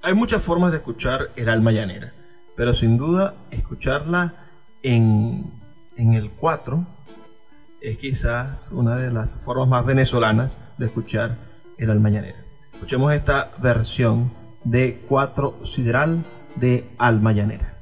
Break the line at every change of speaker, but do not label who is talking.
Hay muchas formas de escuchar el alma llanera, pero sin duda escucharla en el 4 es quizás una de las formas más venezolanas de escuchar el alma llanera. Escuchemos esta versión de 4 sideral de Alma Llanera.